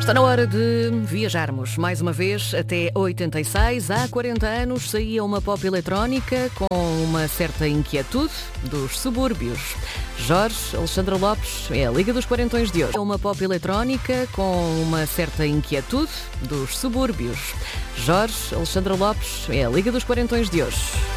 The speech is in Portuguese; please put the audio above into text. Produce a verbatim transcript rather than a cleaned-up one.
Está na hora de viajarmos mais uma vez até oitenta e seis. Há quarenta anos saía uma pop eletrónica com uma certa inquietude dos subúrbios. Jorge Alexandre Lopes é a Liga dos Quarentões de hoje. Uma pop eletrónica com uma certa inquietude dos subúrbios. Jorge Alexandre Lopes é a Liga dos Quarentões de hoje.